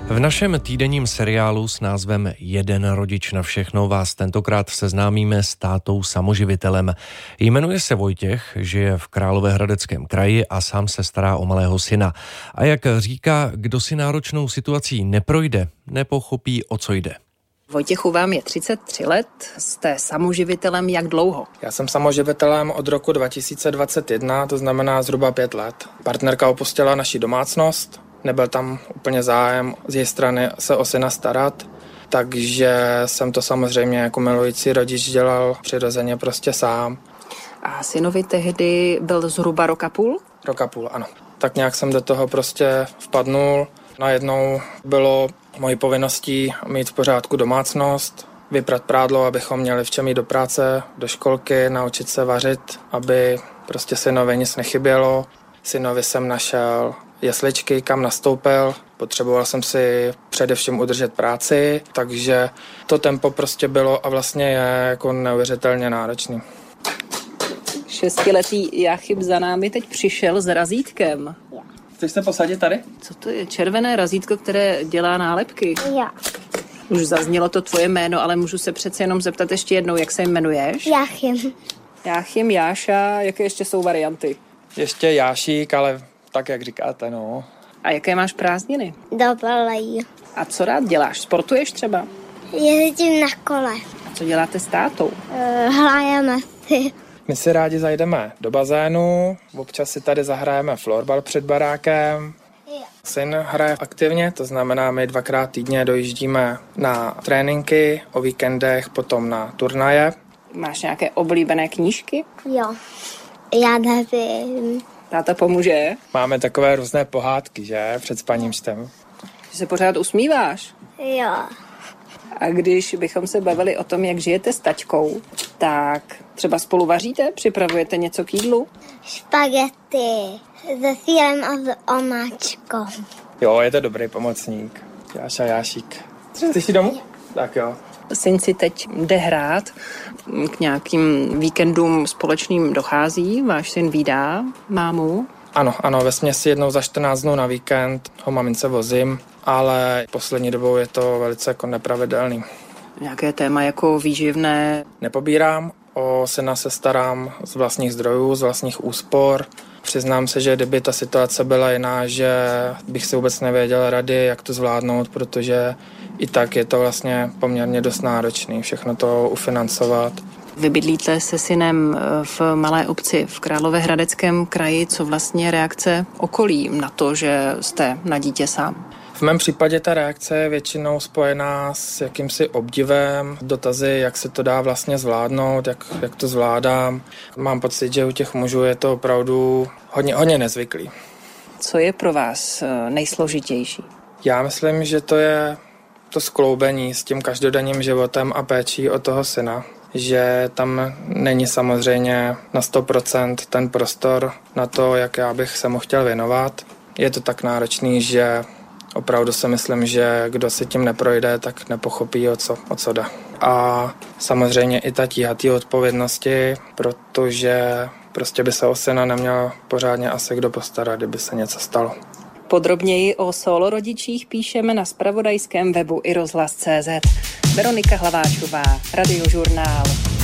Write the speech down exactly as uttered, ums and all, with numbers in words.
V našem týdenním seriálu s názvem Jeden rodič na všechno vás tentokrát seznámíme s tátou samoživitelem. Jmenuje se Vojtěch, žije v Královéhradeckém kraji a sám se stará o malého syna. A jak říká, kdo si náročnou situací neprojde, nepochopí, o co jde. Vojtěchu, vám je třicet tři let, jste samoživitelem jak dlouho? Já jsem samoživitelem od roku dva tisíce dvacet jedna, to znamená zhruba pět let. Partnerka opustila naši domácnost, nebyl tam úplně zájem z její strany se o syna starat, takže jsem to samozřejmě jako milující rodič dělal přirozeně prostě sám. A synovi tehdy byl zhruba rok a půl? Rok a půl, ano. Tak nějak jsem do toho prostě vpadnul. Najednou bylo mojí povinností mít v pořádku domácnost, vyprat prádlo, abychom měli v čem jít do práce, do školky, naučit se vařit, aby prostě synovi nic nechybělo. Synovi jsem našel jesličky, kam nastoupil. Potřeboval jsem si především udržet práci, takže to tempo prostě bylo a vlastně je jako neuvěřitelně náročný. Šestiletý Jáchyb za námi teď přišel s razítkem. Chceš se posadit tady? Co to je? Červené razítko, které dělá nálepky? Jo. Už zaznělo to tvoje jméno, ale můžu se přece jenom zeptat ještě jednou, jak se jmenuješ? Jáchym. Jáchym, Jáša, jaké ještě jsou varianty? Ještě Jášík, ale tak, jak říkáte, no. A jaké máš prázdniny? Dovolejí. A co rád děláš? Sportuješ třeba? Jezdím na kole. A co děláte s tátou? Uh, hrajeme si. My si rádi zajdeme do bazénu, občas si tady zahrajeme florbal před barákem. Jo. Syn hraje aktivně, to znamená, my dvakrát týdně dojíždíme na tréninky, o víkendech potom na turnaje. Máš nějaké oblíbené knížky? Jo. Já nevím. Táta pomůže? Máme takové různé pohádky, že? Před spaním čtem. Že se pořád usmíváš? Jo. A když bychom se bavili o tom, jak žijete s taťkou, tak třeba spolu vaříte? Připravujete něco k jídlu? Špagety se sýrem a s omáčkou. Jo, je to dobrý pomocník. Jáša, Jášík. Chceš jít domů? Tak jo. Syn si teď jde hrát, k nějakým víkendům společným dochází, váš syn vídá mámu? Ano, ano, vesměs jednou za čtrnáct dnů na víkend ho mamince vozím, ale poslední dobou je to velice jako nepravidelný. Nějaké téma jako výživné? Nepobírám, o syna se starám z vlastních zdrojů, z vlastních úspor. Přiznám se, že kdyby ta situace byla jiná, že bych si vůbec nevěděl rady, jak to zvládnout, protože i tak je to vlastně poměrně dost náročný, všechno to ufinancovat. Vy bydlíte se synem v malé obci v Královéhradeckém kraji. Co vlastně reakce okolí na to, že jste na dítě sám? V mém případě ta reakce je většinou spojená s jakýmsi obdivem, dotazy, jak se to dá vlastně zvládnout, jak, jak to zvládám. Mám pocit, že u těch mužů je to opravdu hodně, hodně nezvyklý. Co je pro vás nejsložitější? Já myslím, že to je to skloubení s tím každodenním životem a péčí o toho syna. Že tam není samozřejmě na sto procent ten prostor na to, jak já bych se mu chtěl věnovat. Je to tak náročný, že opravdu si myslím, že kdo si tím neprojde, tak nepochopí, o co, o co jde. A samozřejmě i ta tíhatý odpovědnosti, protože prostě by se o syna neměl pořádně asi kdo postarat, kdyby se něco stalo. Podrobněji o solo rodičích píšeme na zpravodajském webu i rozhlas tečka cé zet. Veronika Hlaváčová, Radiožurnál.